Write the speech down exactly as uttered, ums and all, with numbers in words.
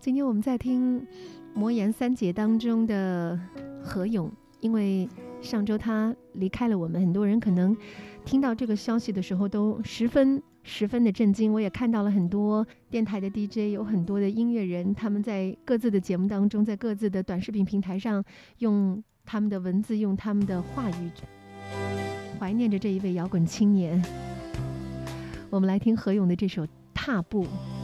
今天我们在听魔岩三姐当中的何勇，因为上周他离开了我们，很多人可能听到这个消息的时候都十分十分的震惊。我也看到了很多电台的 D J， 有很多的音乐人，他们在各自的节目当中，在各自的短视频平台上用他们的文字，用他们的话语怀念着这一位摇滚青年。我们来听何勇的这首《踏步》。